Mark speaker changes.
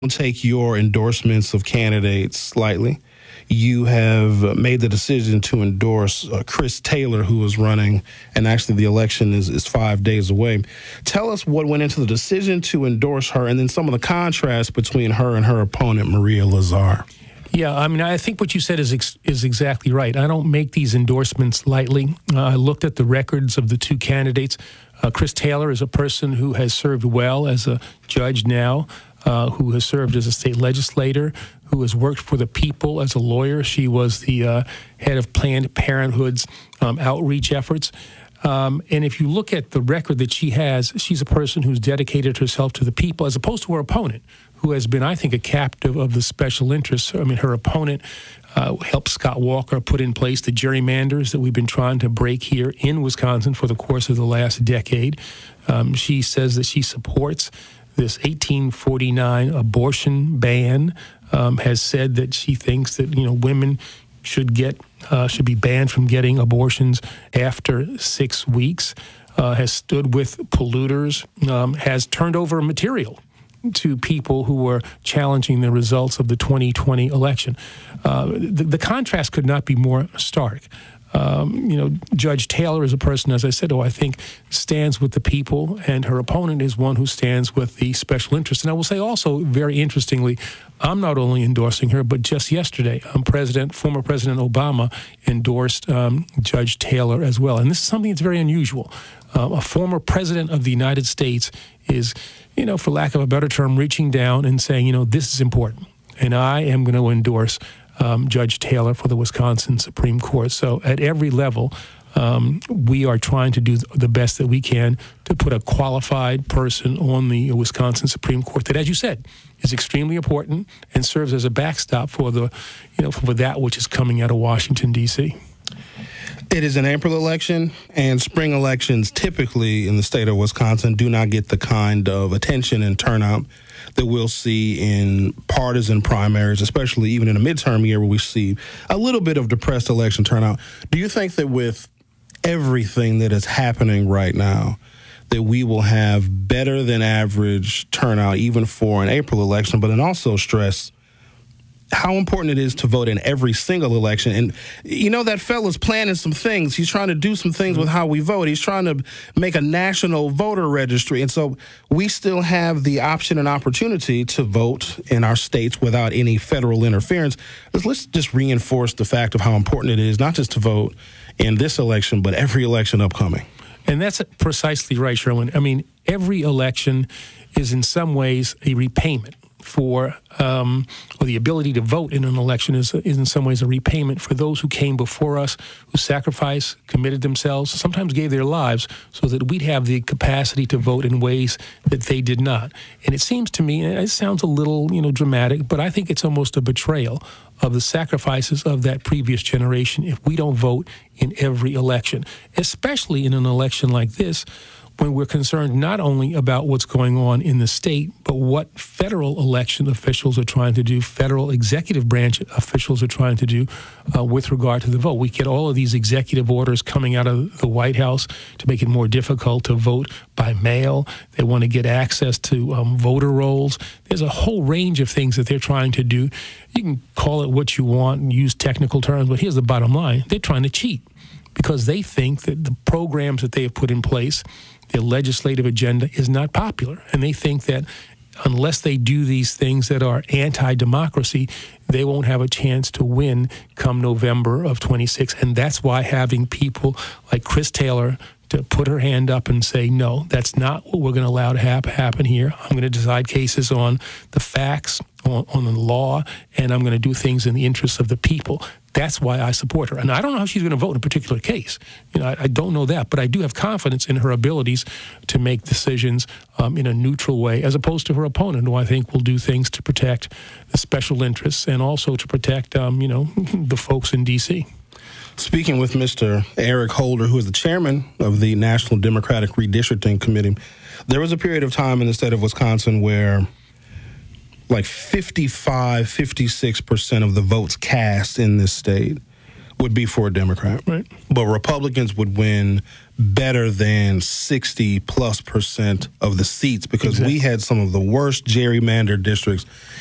Speaker 1: take your endorsements of candidates lightly. You have made the decision to endorse Chris Taylor, who is running, and actually the election is 5 days away. Tell us what went into the decision to endorse her, and then some of the contrast between her and her opponent, Maria Lazar.
Speaker 2: Yeah, I mean, I think what you said is exactly right. I don't make these endorsements lightly. I looked at the records of the two candidates. Chris Taylor is a person who has served well as a judge now, who has served as a state legislator, who has worked for the people as a lawyer. She was the head of Planned Parenthood's outreach efforts. And if you look at the record that she has, she's a person who's dedicated herself to the people, as opposed to her opponent, who has been, I think, a captive of the special interests. I mean, her opponent helped Scott Walker put in place the gerrymanders that we've been trying to break here in Wisconsin for the course of the last decade. She says that she supports this 1849 abortion ban, has said that she thinks that, women should be banned from getting abortions after 6 weeks, has stood with polluters, has turned over material to people who were challenging the results of the 2020 election. The contrast could not be more stark. Judge Taylor is a person, as I said, who I think stands with the people, and her opponent is one who stands with the special interests. And I will say also, very interestingly, I'm not only endorsing her, but just yesterday, former President Obama endorsed Judge Taylor as well. And this is something that's very unusual. A former president of the United States is, for lack of a better term, reaching down and saying, this is important, and I am going to endorse Judge Taylor for the Wisconsin Supreme Court. So at every level, we are trying to do the best that we can to put a qualified person on the Wisconsin Supreme Court that, as you said, is extremely important and serves as a backstop for for that which is coming out of Washington, D.C.
Speaker 1: It is an April election, and spring elections typically in the state of Wisconsin do not get the kind of attention and turnout that we'll see in partisan primaries, especially even in a midterm year where we see a little bit of depressed election turnout. Do you think that with everything that is happening right now, that we will have better than average turnout even for an April election, but then also stress how important it is to vote in every single election? And that fella's planning some things. He's trying to do some things with how we vote. He's trying to make a national voter registry. And so we still have the option and opportunity to vote in our states without any federal interference. Let's just reinforce the fact of how important it is, not just to vote in this election, but every election upcoming.
Speaker 2: And that's precisely right, Sherwin. I mean, every election is in some ways a repayment for, or the ability to vote in an election is in some ways a repayment for those who came before us, who sacrificed, committed themselves, sometimes gave their lives so that we'd have the capacity to vote in ways that they did not. And it seems to me, and it sounds a little, dramatic, but I think it's almost a betrayal of the sacrifices of that previous generation if we don't vote in every election, especially in an election like this, when we're concerned not only about what's going on in the state, but what federal election officials are trying to do, federal executive branch officials are trying to do with regard to the vote. We get all of these executive orders coming out of the White House to make it more difficult to vote by mail. They want to get access to voter rolls. There's a whole range of things that they're trying to do. You can call it what you want and use technical terms, but here's the bottom line. They're trying to cheat because they think that the programs that they have put in place, their legislative agenda, is not popular. And they think that unless they do these things that are anti-democracy, they won't have a chance to win come November of 26. And that's why having people like Chris Taylor to put her hand up and say, no, that's not what we're going to allow to happen here. I'm going to decide cases on the facts, on the law, and I'm going to do things in the interests of the people. That's why I support her. And I don't know how she's going to vote in a particular case. I don't know that, but I do have confidence in her abilities to make decisions in a neutral way, as opposed to her opponent, who I think will do things to protect the special interests and also to protect, the folks in D.C.
Speaker 1: Speaking with Mr. Eric Holder, who is the chairman of the National Democratic Redistricting Committee, there was a period of time in the state of Wisconsin where like 55, 56% of the votes cast in this state would be for a Democrat.
Speaker 2: Right.
Speaker 1: But Republicans would win better than 60+% of the seats because we had some of the worst gerrymandered districts